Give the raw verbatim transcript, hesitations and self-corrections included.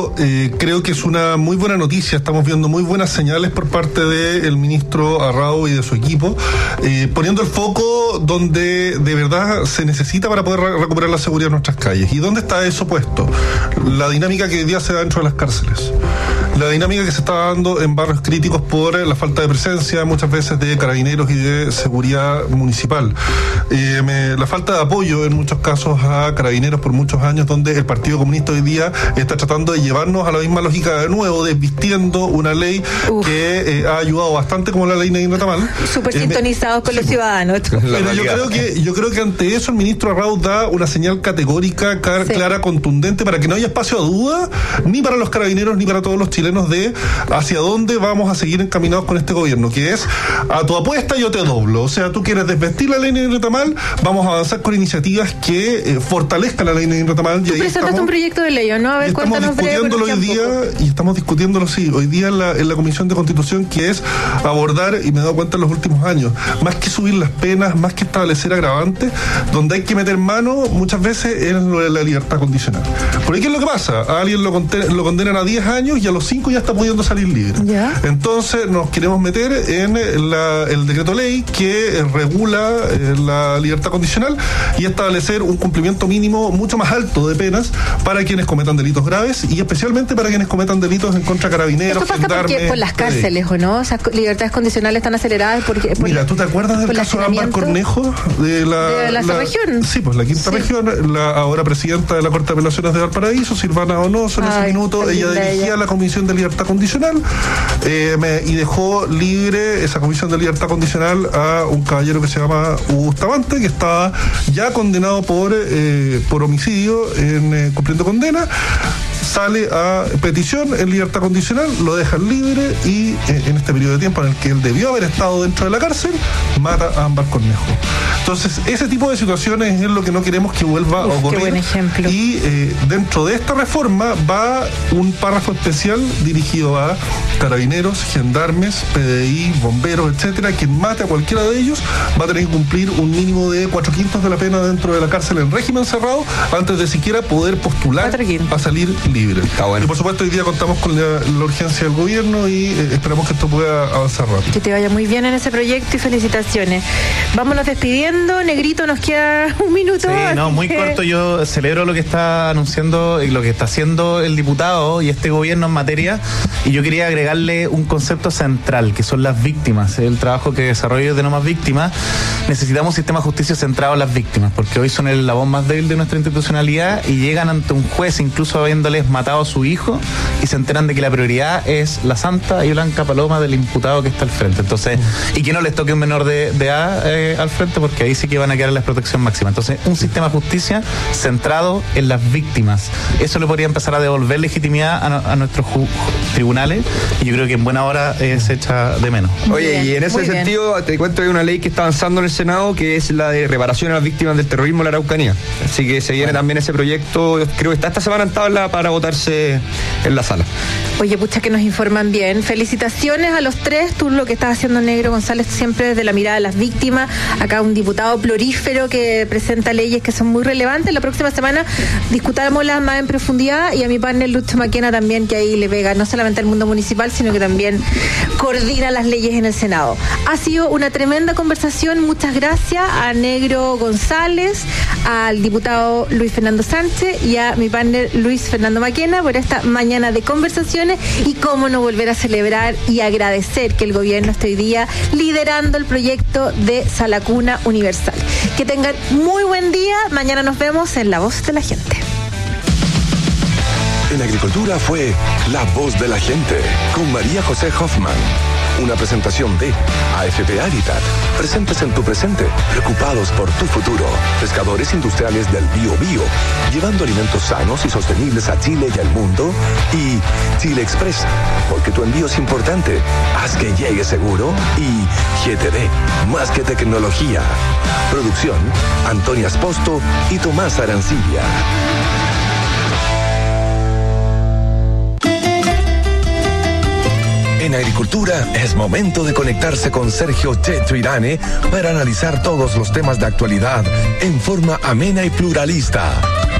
Eh, creo que es una muy buena noticia. Estamos viendo muy buenas señales por parte del ministro Arrau y de su equipo, eh, poniendo el foco donde de verdad se necesita para poder re- recuperar la seguridad en nuestras calles. ¿Y dónde está eso puesto? La dinámica que hoy día se da dentro de las cárceles. La dinámica que se está dando en barrios críticos por la falta de presencia muchas veces de carabineros y de seguridad municipal. Eh, me, la falta de apoyo en muchos casos a carabineros por muchos años, donde el Partido Comunista hoy día está tratando de llevarnos a la misma lógica de nuevo, desvistiendo una ley Uf. que eh, ha ayudado bastante, como la ley Negrita Retamal. Súper eh, sintonizados con sí, los ciudadanos. Pero yo creo que yo creo que ante eso el ministro Arrau da una señal categórica, car- sí. clara, contundente, para que no haya espacio a duda, ni para los carabineros, ni para todos los chilenos, de hacia dónde vamos a seguir encaminados con este gobierno, que es a tu apuesta yo te doblo. O sea, tú quieres desvestir la ley Negrita Retamal, vamos a avanzar con iniciativas que eh, fortalezcan la ley Negrita Retamal. Tú presentaste estamos, un proyecto de ley, ¿no? A ver, estamos discutiéndolo hoy día, y estamos discutiéndolo, sí, hoy día en la, en la Comisión de Constitución, que es abordar, y me he dado cuenta en los últimos años, más que subir las penas, más que establecer agravantes, donde hay que meter mano muchas veces en lo de la libertad condicional. Porque ¿qué es lo que pasa? A alguien lo, conten- lo condenan a diez años y a los cinco ya está pudiendo salir libre. ¿Ya? Entonces nos queremos meter en la, el decreto ley que regula eh, la libertad condicional y establecer un cumplimiento mínimo mucho más alto de penas para quienes cometan delitos graves y especialmente para quienes cometan delitos en contra de carabineros, gendarmes. ¿Esto pasa porque por las cárceles o no? Esas libertades condicionales están aceleradas porque... Por Mira, ¿tú te acuerdas del caso de Ámbar Cornejo? De la, de la, la región. Sí, pues la quinta sí. región, la ahora presidenta de la Corte de Apelaciones de Valparaíso, Silvana Donoso, en Ay, ese minuto, ella dirigía ella. la Comisión de Libertad Condicional eh, me, y dejó libre esa Comisión de Libertad Condicional a un caballero que se llama Hugo Bustamante, que estaba ya condenado por, eh, por homicidio en eh, cumpliendo condena. Sale a petición en libertad condicional, lo dejan libre y eh, en este periodo de tiempo en el que él debió haber estado dentro de la cárcel, mata a Ámbar Cornejo. Entonces, ese tipo de situaciones es lo que no queremos que vuelva Uf, a ocurrir. Qué buen ejemplo. Y eh, dentro de esta reforma va un párrafo especial dirigido a carabineros, gendarmes, P D I, bomberos, etcétera. Quien mate a cualquiera de ellos va a tener que cumplir un mínimo de cuatro quintos de la pena dentro de la cárcel en régimen cerrado antes de siquiera poder postular a salir libre. Está bueno. Y por supuesto hoy día contamos con la, la urgencia del gobierno y eh, esperamos que esto pueda avanzar rápido. Que te vaya muy bien en ese proyecto y felicitaciones. Vámonos despidiendo, Negrito, nos queda un minuto. Sí, no, muy que... corto. Yo celebro lo que está anunciando y lo que está haciendo el diputado y este gobierno en materia, y yo quería agregarle un concepto central, que son las víctimas. El trabajo que desarrollo de No Más Víctimas. Necesitamos un sistema de justicia centrado en las víctimas, porque hoy son el eslabón más débil de nuestra institucionalidad y llegan ante un juez incluso habiéndoles matado a su hijo y se enteran de que la prioridad es la santa y blanca paloma del imputado que está al frente. Entonces, y que no les toque un menor de, de edad eh, al frente, porque ahí sí que van a quedar en la protección máxima. Entonces, un sistema de justicia centrado en las víctimas. Eso le podría empezar a devolver legitimidad a, a nuestros ju- tribunales, y yo creo que en buena hora eh, se echa de menos. Oye, bien, y en ese sentido, bien. Te cuento que hay una ley que está avanzando en el Senado, que es la de reparación a las víctimas del terrorismo en la Araucanía. Así que se viene bueno. también ese proyecto, creo que está esta semana en tabla para votarse en la sala. Oye, pucha, que nos informan bien. Felicitaciones a los tres. Tú lo que estás haciendo, Negro González, siempre desde la mirada de las víctimas. Acá un diputado plurífero que presenta leyes que son muy relevantes. La próxima semana discutámoslas más en profundidad, y a mi partner Lucho Maquena también, que ahí le pega no solamente al mundo municipal, sino que también coordina las leyes en el Senado. Ha sido una tremenda conversación. Muchas gracias a Negro González, al diputado Luis Fernando Sánchez y a mi partner Luis Fernando Maquena por esta mañana de conversaciones, y cómo no volver a celebrar y agradecer que el gobierno esté hoy día liderando el proyecto de Sala Cuna Universal. Que tengan muy buen día. Mañana nos vemos en La Voz de la Gente. En Agricultura fue La Voz de la Gente con María José Hoffman. Una presentación de A F P Habitat. Presentes en tu presente, preocupados por tu futuro. Pescadores industriales del Bío Bío, llevando alimentos sanos y sostenibles a Chile y al mundo. Y Chile Express, porque tu envío es importante. Haz que llegue seguro. Y G T D, más que tecnología. Producción, Antonia Esposto y Tomás Arancibia. En Agricultura es momento de conectarse con Sergio Checho Irane para analizar todos los temas de actualidad en forma amena y pluralista.